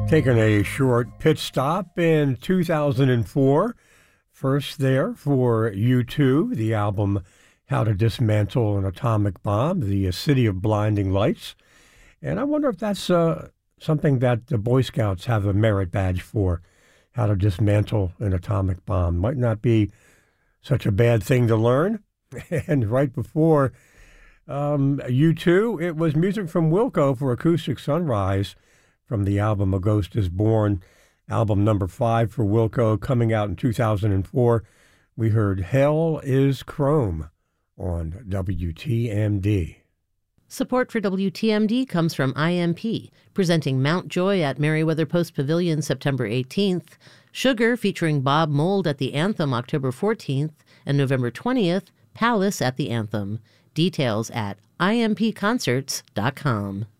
Taking a short pit stop in 2004. First there for U2, the album How to Dismantle an Atomic Bomb, the City of Blinding Lights. And I wonder if that's something that the Boy Scouts have a merit badge for, how to dismantle an atomic bomb. Might not be such a bad thing to learn. And right before U2, it was music from Wilco for Acoustic Sunrise from the album A Ghost is Born, album number 5 for Wilco, coming out in 2004. We heard Hell is Chrome on WTMD. Support for WTMD comes from IMP, presenting Mount Joy at Merriweather Post Pavilion September 18th, Sugar featuring Bob Mould at the Anthem October 14th, and November 20th, Palace at the Anthem. Details at impconcerts.com.